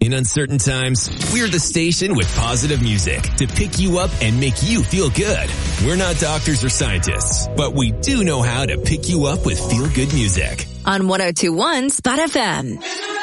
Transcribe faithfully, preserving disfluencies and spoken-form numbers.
In uncertain times, we're the station with positive music to pick you up and make you feel good. We're not doctors or scientists, but we do know how to pick you up with feel-good music. On one oh two point one Spot F M.